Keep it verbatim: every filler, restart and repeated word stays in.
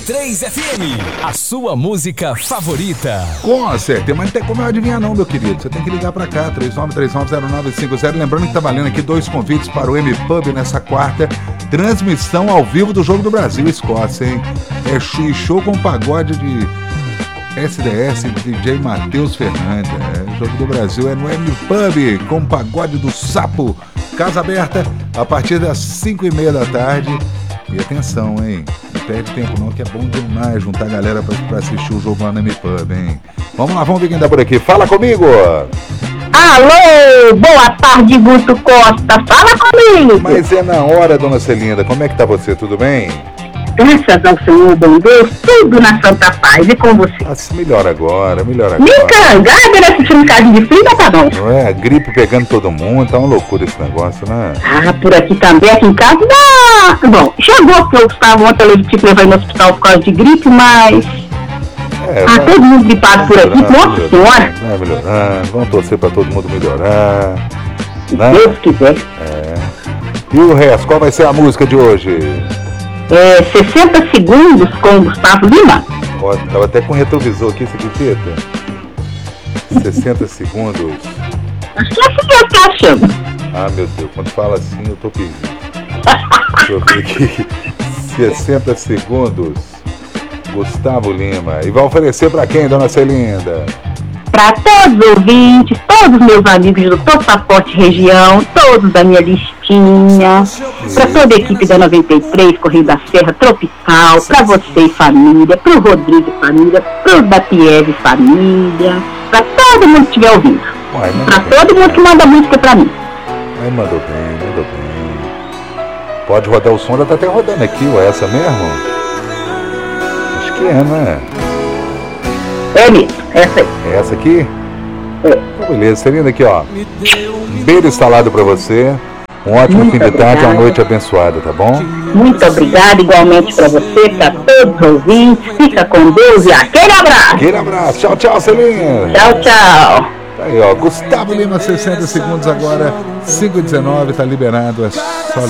três F M, a sua música favorita. Com certeza, mas não tem como eu adivinhar não, meu querido. Você tem que ligar pra cá, três nove três nove zero nove cinco zero. Lembrando que tá valendo aqui dois convites para o M-Pub nessa quarta. Transmissão ao vivo do Jogo do Brasil Escócia, hein? É show com pagode de S D S, D J Matheus Fernandes. É, o Jogo do Brasil é no M-Pub, com pagode do Sapo. Casa aberta a partir das cinco e meia da tarde. E atenção, hein? Não perde tempo não, que é bom demais juntar a galera pra, pra assistir o jogo lá no M-Pub, hein? Vamos lá, vamos ver quem tá por aqui. Fala comigo! Alô, boa tarde, Guto Costa. Fala comigo! Mas é na hora, dona Celinda. Como é que tá você? Tudo bem? Graças ao Senhor, bom Deus, tudo na santa paz. E com você? Ah, melhor agora, melhor agora. Me encangada nesse filme de frio, tá bom? Não é? A gripe pegando todo mundo, tá uma loucura esse negócio, né? Ah, por aqui também, aqui em casa, dá... Bom, chegou que eu estava ontem, eu tive que levar no hospital por causa de gripe, mas... É, ah, vai... todo mundo gripado por aqui, nossa senhora. Vai melhorando, vamos torcer pra todo mundo melhorar. Se né? Deus quiser. É. E o resto, qual vai ser a música de hoje? É, sessenta segundos com o Gustavo Lima. Ó, tava até com retrovisor aqui, você acredita? sessenta segundos. Acho que é assim que eu tô achando. Ah, meu Deus, quando fala assim eu tô pedindo. Deixa eu ver aqui. sessenta segundos. Gustavo Lima. E vai oferecer pra quem, dona Celinda? Para todos os ouvintes, todos os meus amigos do Passaporte Região, todos da minha listinha, para toda a equipe da noventa e três, Correio da Serra Tropical, para você e família, para o Rodrigo e família, para o da Pieve e família, para todo mundo que estiver ouvindo, para todo mundo que manda música para mim. Ai, mandou bem, mandou bem. Pode rodar o som, ela tá até rodando aqui, ué, essa mesmo? Acho que é, né? É mesmo, essa aí. É essa aqui? É. Então, beleza, Celinda, aqui ó. Um beijo instalado pra você. Um ótimo Muito fim de obrigada. tarde, uma noite abençoada, tá bom? Muito obrigada, igualmente pra você, pra todos os ouvintes. Fica com Deus e aquele abraço. Aquele abraço. Tchau, tchau, Celinda. Tchau, tchau. Tá aí, ó. Gustavo Lima, sessenta segundos agora. cinco e dezenove, tá liberado. É só